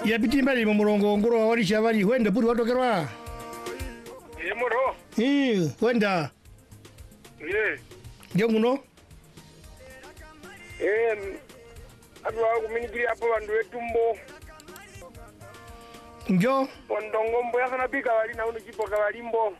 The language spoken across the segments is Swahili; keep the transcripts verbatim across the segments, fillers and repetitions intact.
ya bitimba ni murongo ngoro wali shabali wenda buri watokerwa Yemoro. Eh, wenda. Eh. Jonguno. Eh. Adwa kuminigiri hapo bandu wetumbo. Njo. Pondongo mbo yakana bika wali na unu jipo kawalimbo.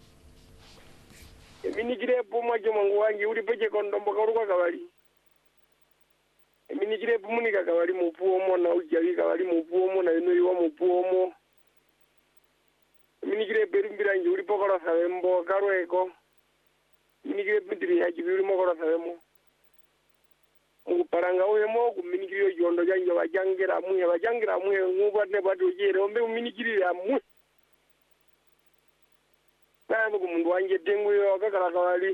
Minigiri hapo mwaje mwangu wangi uli peje kondombo kauruka kawali. Minigiri hapo munika kawali mupu omo na ujali kawali mupu omo na inu iwa mupu omo. Minigiri berumbira nji uli pokora sawembo karweko. Minigiri bidiri haji uli mokora sawemo. Paranga uye mo kuminikiri yondo janje bajangira muye bajangira muye nguba ne badu jere ombe minikiri ya mu na ngo mundu wanje dengu yo kakala kawali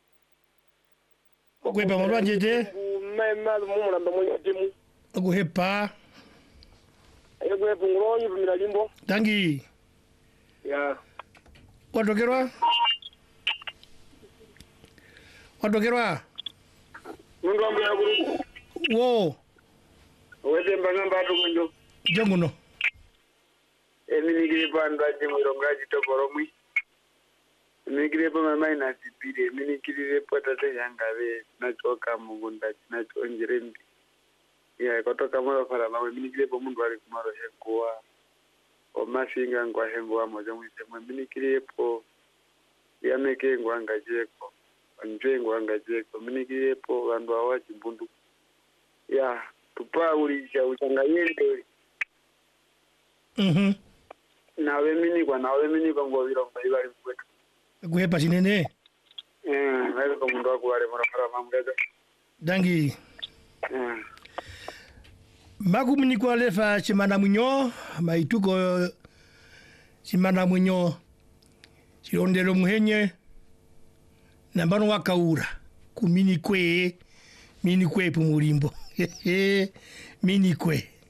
Okwepa mundu wanje de mema mu mulamba mo timu okuhepa ego pungronyi pumira limbo dangi ya watokerwa watokerwa mundu ambe yakuru wo wete mbanga mbatu kunjo jonguno eminigiri panda jimiro ngaji tokoromwi eminigiri pa mama ina sipire eminigiri pota te yangabe nachoka mugunda nachonjerembi ya kotoka mara fara lawe eminigiri pa mundu ali kumaro hekwa o masinga ngwa hembo wa moja mwite eminigiri po yameke ngwa ngajeko njengwa ngajeko eminigiri po vandu awachi bundu ya tupa ulisha uchangayende mhm nawe mini kwa nawe mini kwa ngo bironga ibali kwetu okuhepa sinene eh nawe kwa mundu wako wale mara mara mamgaza dangi eh makumini kwa lefa chimana munyo maituko chimana munyo chirondero muhenye nambano wakaura kumini kwe mini kwe pumulimbo mini kwe